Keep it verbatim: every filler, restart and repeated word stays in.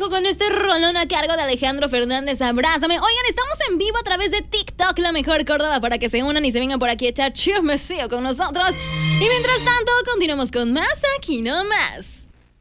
tiempo con este rolón a cargo de Alejandro Fernández, Abrázame. Oigan, estamos en vivo a través de TikTok, La Mejor Córdoba, para que se unan y se vengan por aquí a echar chismecillo con nosotros. Y mientras tanto, continuamos con más Aquí Nomás.